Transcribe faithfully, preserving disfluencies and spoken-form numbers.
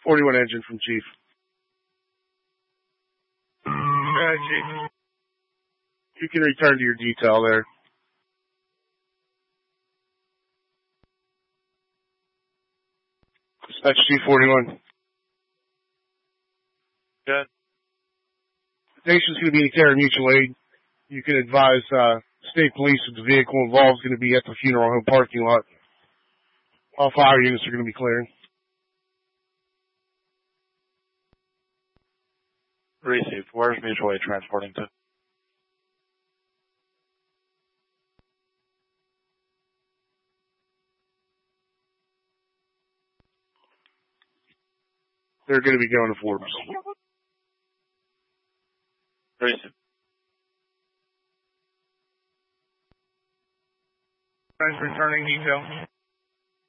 forty-one engine from Chief. Uh, Chief. You can return to your detail there. Dispatch Chief forty-one. Good. The station's going to be in care of mutual aid. You can advise uh, state police that the vehicle involved is going to be at the funeral home parking lot. All fire units are going to be clearing. Received. Where's mutual aid transporting to? They're going to be going to Forbes. Received. Returning detail.